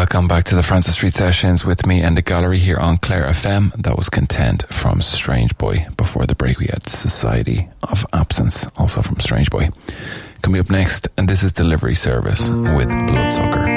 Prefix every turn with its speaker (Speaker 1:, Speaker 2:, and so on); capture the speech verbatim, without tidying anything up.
Speaker 1: Welcome back to the Francis Street Sessions with me and the gallery here on Clare F M. That was Content from Strange Boy. Before the break we had Society of Absence, also from Strange Boy. Coming up next, and this is Delivery Service with Bloodsucker.